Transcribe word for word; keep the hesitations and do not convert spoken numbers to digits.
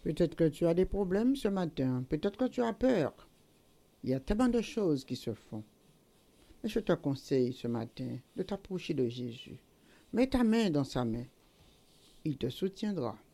Peut-être que tu as des problèmes ce matin, peut-être que tu as peur. Il y a tellement de choses qui se font. Mais je te conseille ce matin de t'approcher de Jésus. Mets ta main dans sa main. Il te soutiendra.